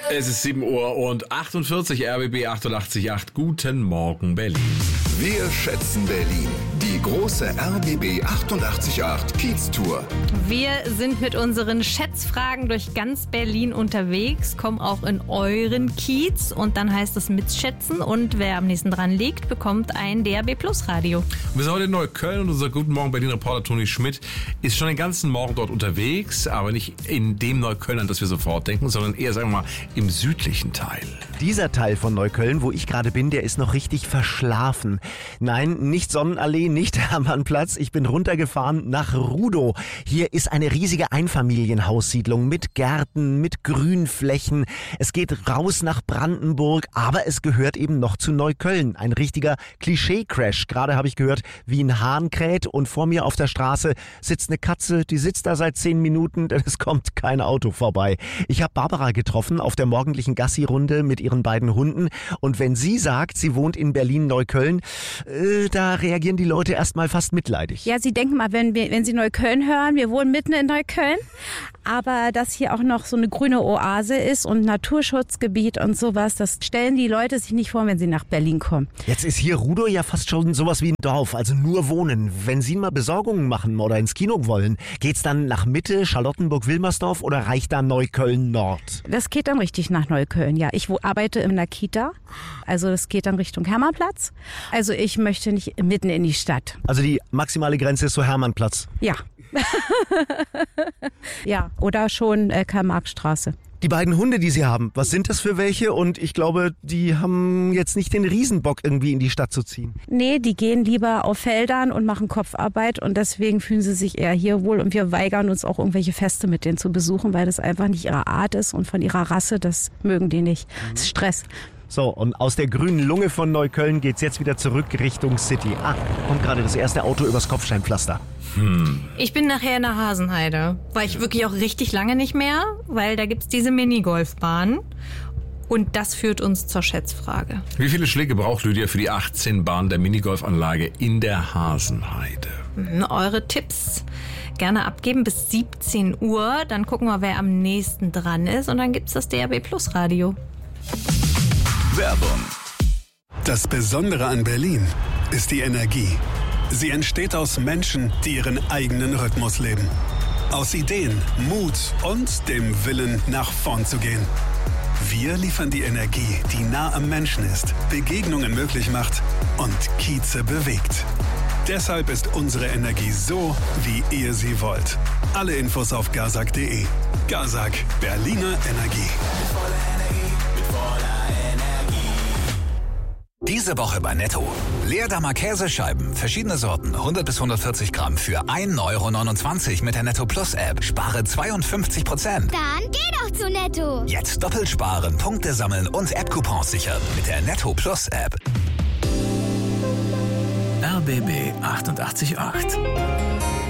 Es ist 7:48 Uhr, RBB 88.8. Guten Morgen, Berlin. Wir schätzen Berlin. Die große RBB 88.8 Kiez-Tour. Wir sind mit unseren Schätzfragen durch ganz Berlin unterwegs, kommen auch in euren Kiez und dann heißt es mitschätzen und wer am nächsten dran liegt, bekommt ein DAB+ Radio. Wir sind heute in Neukölln und unser Guten Morgen Berlin-Reporter Toni Schmidt ist schon den ganzen Morgen dort unterwegs, aber nicht in dem Neukölln, an das wir sofort denken, sondern eher, sagen wir mal, im südlichen Teil. Dieser Teil von Neukölln, wo ich gerade bin, der ist noch richtig verschlafen. Nein, nicht Sonnenallee, nicht Hermannplatz. Ich bin runtergefahren nach Rudow. Hier ist eine riesige Einfamilienhaussiedlung mit Gärten, mit Grünflächen. Es geht raus nach Brandenburg, aber es gehört eben noch zu Neukölln. Ein richtiger Klischee-Crash. Gerade habe ich gehört, wie ein Hahn kräht und vor mir auf der Straße sitzt eine Katze, die sitzt da seit 10 Minuten, denn es kommt kein Auto vorbei. Ich habe Barbara getroffen auf der morgendlichen Gassi-Runde mit ihren beiden Hunden und wenn sie sagt, sie wohnt in Berlin-Neukölln, da reagieren die Leute erstmal fast mitleidig. Ja, sie denken mal, wenn sie Neukölln hören, wir wohnen mitten in Neukölln, aber dass hier auch noch so eine grüne Oase ist und Naturschutzgebiet und sowas, das stellen die Leute sich nicht vor, wenn sie nach Berlin kommen. Jetzt ist hier Rudow ja fast schon sowas wie ein Dorf, also nur wohnen. Wenn Sie mal Besorgungen machen oder ins Kino wollen, geht's dann nach Mitte, Charlottenburg-Wilmersdorf oder reicht da Neukölln Nord? Das geht dann richtig nach Neukölln, ja. Ich arbeite in einer Kita, also das geht dann Richtung Hermannplatz. Also ich möchte nicht mitten in die Stadt. Also die maximale Grenze ist so Hermannplatz? Ja. Ja, oder schon Karl-Marx-Straße. Die beiden Hunde, die Sie haben, was sind das für welche? Und ich glaube, die haben jetzt nicht den Riesenbock, irgendwie in die Stadt zu ziehen. Nee, die gehen lieber auf Feldern und machen Kopfarbeit und deswegen fühlen sie sich eher hier wohl. Und wir weigern uns auch irgendwelche Feste mit denen zu besuchen, weil das einfach nicht ihre Art ist und von ihrer Rasse, das mögen die nicht. Das ist Stress. So, und aus der grünen Lunge von Neukölln geht's jetzt wieder zurück Richtung City. Kommt gerade das erste Auto übers Kopfsteinpflaster. Ich bin nachher in der Hasenheide. War ich wirklich auch richtig lange nicht mehr, weil da gibt's diese Minigolfbahn. Und das führt uns zur Schätzfrage. Wie viele Schläge braucht Lydia für die 18 Bahnen der Minigolfanlage in der Hasenheide? Eure Tipps gerne abgeben bis 17 Uhr. Dann gucken wir, wer am nächsten dran ist. Und dann gibt's das DAB+ Radio. Werbung. Das Besondere an Berlin ist die Energie. Sie entsteht aus Menschen, die ihren eigenen Rhythmus leben. Aus Ideen, Mut und dem Willen, nach vorn zu gehen. Wir liefern die Energie, die nah am Menschen ist, Begegnungen möglich macht und Kieze bewegt. Deshalb ist unsere Energie so, wie ihr sie wollt. Alle Infos auf gazak.de. Gazak, Berliner Energie. Diese Woche bei Netto. Leerdammer Käsescheiben, verschiedene Sorten, 100 bis 140 Gramm für 1,29 € mit der Netto Plus App. Spare 52%. Dann geh doch zu Netto. Jetzt doppelt sparen, Punkte sammeln und App-Coupons sichern mit der Netto Plus App. RBB 88.8